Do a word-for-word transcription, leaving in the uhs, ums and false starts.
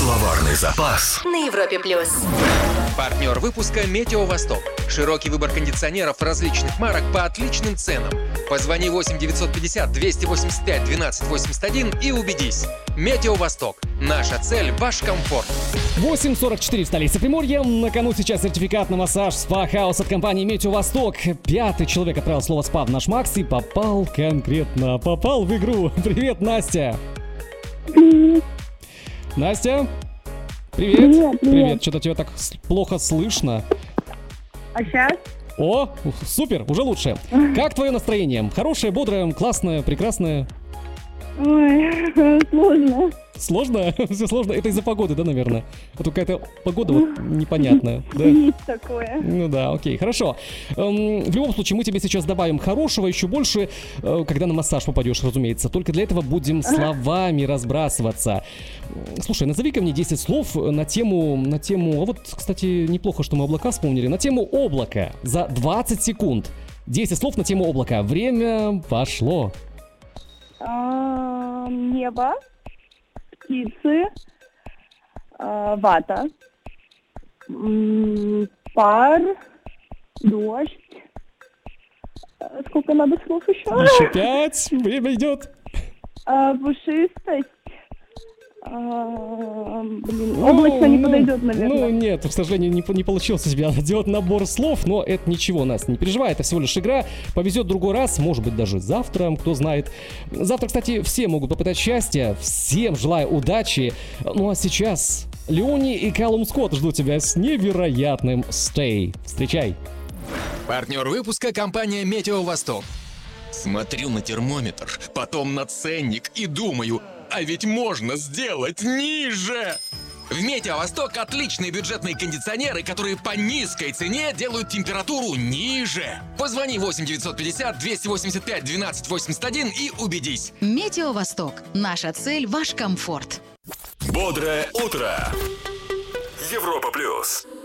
Словарный запас на Европе плюс. Партнер выпуска «Метео Восток». Широкий выбор кондиционеров различных марок по отличным ценам. Позвони восемь девятьсот пятьдесят двести восемьдесят пять двенадцать восемьдесят один и убедись. «Метео Восток». Наша цель – ваш комфорт. восемь сорок четыре в столице Приморья. На кону сейчас сертификат на массаж «Спа Хаус» от компании «Метео Восток». Пятый человек отправил слово «спа» в наш Макс и попал конкретно. Попал в игру. Привет, Настя. Привет. Настя. Привет. Привет, привет. Привет. Что-то тебя так с- плохо слышно. А сейчас? О, супер, уже лучше. Как твое настроение? Хорошее, бодрое, классное, прекрасное? Ой, сложно. Сложно? Все сложно. Это из-за погоды, да, наверное? А то какая-то погода вот непонятная. Да? Есть такое. Ну да, окей, хорошо. Эм, в любом случае, мы тебе сейчас добавим хорошего, еще больше, э, когда на массаж попадешь, разумеется. Только для этого будем словами разбрасываться. Слушай, назови-ка мне десять слов на тему, на тему... А вот, кстати, неплохо, что мы облака вспомнили. На тему облака за двадцать секунд. десять слов на тему облака. Время пошло. А, Небо, птицы, а, вата, м, пар, дождь. А, Сколько надо слов еще? Еще пять. Время идет. А, Пушистость. А, Блин, облачно не Ну, подойдет, Ну, наверное. нет, к сожалению, не, по- не получилось у тебя сделать набор слов, но это ничего, Настя, не переживай, это всего лишь игра. Повезет в другой раз, может быть, даже завтра, кто знает. Завтра, кстати, все могут попытать счастья, всем желаю удачи. Ну а сейчас Леони и Калум Скотт ждут тебя с невероятным «Stay». Встречай. Партнер выпуска – компания «Метео Восток». Смотрю на термометр, потом на ценник и думаю, а ведь можно сделать ниже! В «Метео Восток» отличные бюджетные кондиционеры, которые по низкой цене делают температуру ниже. Позвони восемь девятьсот пятьдесят двести восемьдесят пять двенадцать восемьдесят один и убедись. Метео Восток. Наша цель – ваш комфорт. Бодрое утро. Европа плюс.